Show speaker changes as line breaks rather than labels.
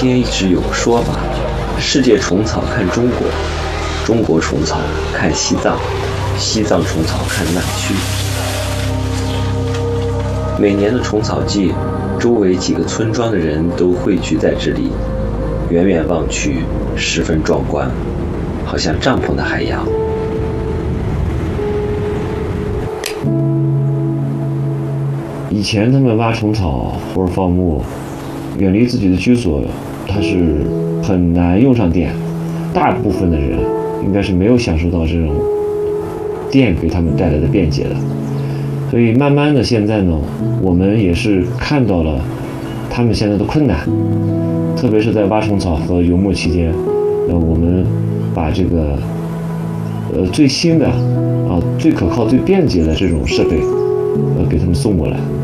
前一直有个说法，世界虫草看中国，中国虫草看西藏，西藏虫草看南区。每年的虫草季，周围几个村庄的人都汇聚在这里，远远望去十分壮观，好像帐篷的海洋。
以前他们挖虫草或者放牧，远离自己的居所，它是很难用上电，大部分的人应该是没有享受到这种电给他们带来的便捷的。所以慢慢的现在呢，我们也是看到了他们现在的困难，特别是在挖虫草和游牧期间，我们把这个最新的最可靠最便捷的这种设备给他们送过来。